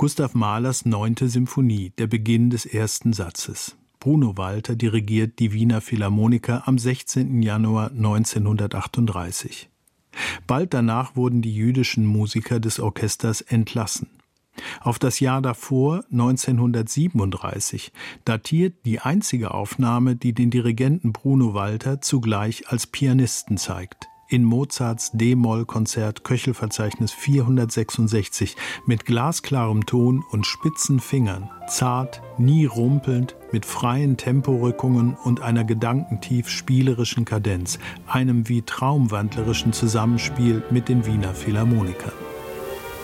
Gustav Mahlers 9. Symphonie, der Beginn des ersten Satzes. Bruno Walter dirigiert die Wiener Philharmoniker am 16. Januar 1938. Bald danach wurden die jüdischen Musiker des Orchesters entlassen. Auf das Jahr davor, 1937, datiert die einzige Aufnahme, die den Dirigenten Bruno Walter zugleich als Pianisten zeigt. In Mozarts D-Moll-Konzert Köchelverzeichnis 466 mit glasklarem Ton und spitzen Fingern, zart, nie rumpelnd, mit freien Temporückungen und einer gedankentief spielerischen Kadenz, einem wie traumwandlerischen Zusammenspiel mit den Wiener Philharmonikern.